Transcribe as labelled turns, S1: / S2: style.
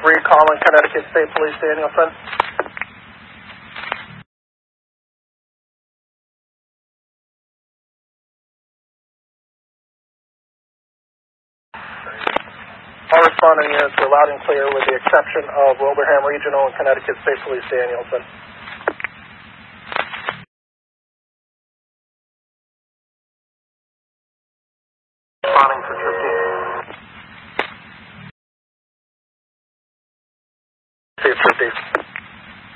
S1: calling Connecticut State Police, Danielson. All responding units were loud and clear with the exception of Wilbraham Regional and Connecticut State Police, Danielson. Responding for